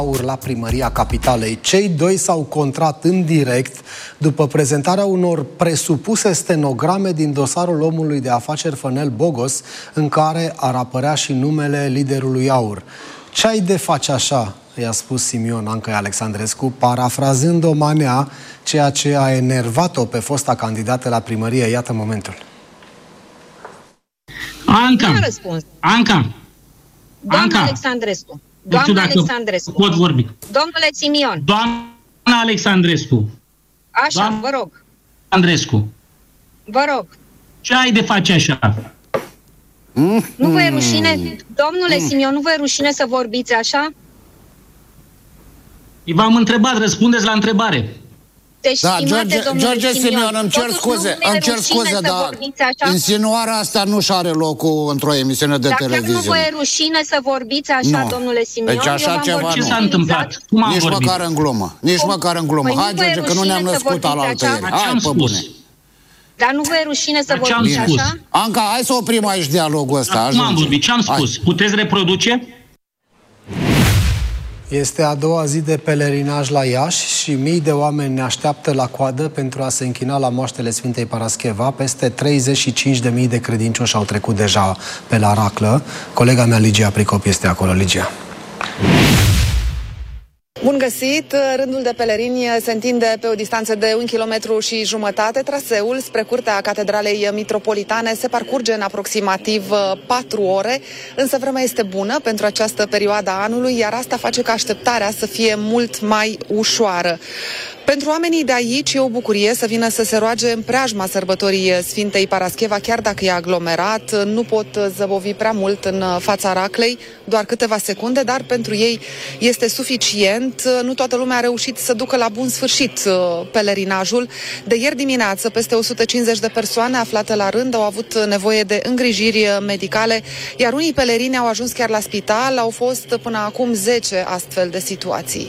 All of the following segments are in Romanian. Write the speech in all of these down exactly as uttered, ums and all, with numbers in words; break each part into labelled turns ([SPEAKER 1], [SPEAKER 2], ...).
[SPEAKER 1] la primăria capitalei. Cei doi s-au contrat în direct după prezentarea unor presupuse stenograme din dosarul omului de afaceri Fănel Bogos, în care ar apărea și numele liderului AUR. Ce ai de face așa? I-a spus Simion Anca Alexandrescu, parafrazând o manea, ceea ce a enervat-o pe fosta candidată la primărie. Iată momentul.
[SPEAKER 2] Anca! Anca!
[SPEAKER 3] Doamna
[SPEAKER 2] Anca.
[SPEAKER 3] Alexandrescu. Doamna Alexandrescu.
[SPEAKER 2] Pot vorbi.
[SPEAKER 3] Domnule Simion.
[SPEAKER 2] Doamna Alexandrescu.
[SPEAKER 3] Așa,
[SPEAKER 2] Doamna
[SPEAKER 3] vă rog.
[SPEAKER 2] Andrescu.
[SPEAKER 3] Vă rog.
[SPEAKER 2] Ce ai de face așa?
[SPEAKER 3] Mm. Nu vă e rușine? Domnule mm. Simion, nu vă e rușine să vorbiți așa?
[SPEAKER 2] V-am întrebat, răspundeți la întrebare.
[SPEAKER 3] Deci,
[SPEAKER 4] da, George, George
[SPEAKER 3] Simion,
[SPEAKER 4] Simion, îmi cer scuze, îmi cer scuze, dar insinuarea asta nu-și are locul într-o emisiune de
[SPEAKER 3] Dacă
[SPEAKER 4] televiziune.
[SPEAKER 3] Dacă nu vă e rușine să vorbiți așa,
[SPEAKER 4] nu.
[SPEAKER 3] domnule Simion,
[SPEAKER 4] deci așa ceva
[SPEAKER 2] ce s-a întâmplat?
[SPEAKER 4] Cum am Nici vorbit? măcar în glumă, nici Cum? măcar în glumă. Păi Hai, George, că nu ne-am născut alaltă ieri. Hai, pe bune.
[SPEAKER 3] Dar nu vă e rușine să vorbiți așa?
[SPEAKER 4] Anca, hai să oprim aici dialogul ăsta.
[SPEAKER 2] Cum am vorbit? Ce am spus? Puteți reproduce?
[SPEAKER 1] Este a doua zi de pelerinaj la Iași și mii de oameni ne așteaptă la coadă pentru a se închina la moaștele Sfintei Parascheva. Peste treizeci și cinci de mii de credincioși au trecut deja pe la raclă. Colega mea, Ligia Pricop, este acolo. Ligia.
[SPEAKER 5] Bun găsit! Rândul de pelerini se întinde pe o distanță de un kilometru și jumătate. Traseul spre curtea Catedralei Mitropolitane se parcurge în aproximativ patru ore, însă vremea este bună pentru această perioadă a anului, iar asta face ca așteptarea să fie mult mai ușoară. Pentru oamenii de aici e o bucurie să vină să se roage în preajma sărbătorii Sfintei Parascheva, chiar dacă e aglomerat, nu pot zăbovi prea mult în fața raclei, doar câteva secunde, dar pentru ei este suficient. Nu toată lumea a reușit să ducă la bun sfârșit pelerinajul. De ieri dimineață, peste o sută cincizeci de persoane aflate la rând au avut nevoie de îngrijiri medicale, iar unii pelerini au ajuns chiar la spital. Au fost până acum zece astfel de situații.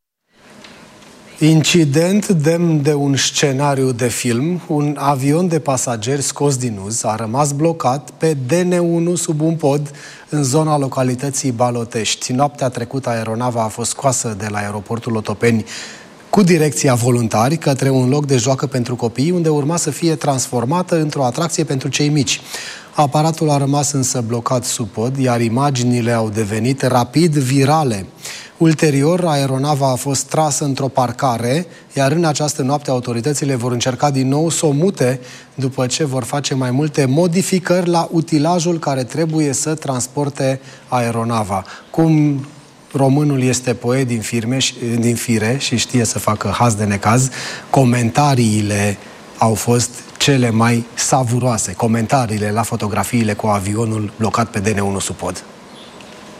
[SPEAKER 1] Incident demn de un scenariu de film. Un avion de pasageri scos din uz a rămas blocat pe D N unu sub un pod în zona localității Balotești. Noaptea trecută aeronava a fost scoasă de la aeroportul Otopeni cu direcția voluntari către un loc de joacă pentru copii, unde urma să fie transformată într-o atracție pentru cei mici. Aparatul a rămas însă blocat sub pod, iar imaginile au devenit rapid virale. Ulterior, aeronava a fost trasă într-o parcare, iar în această noapte autoritățile vor încerca din nou să o mute, după ce vor face mai multe modificări la utilajul care trebuie să transporte aeronava. Cum românul este poet din, firme, din fire și știe să facă haz de necaz, comentariile au fost cele mai savuroase, comentariile la fotografiile cu avionul blocat pe D N unu sub pod.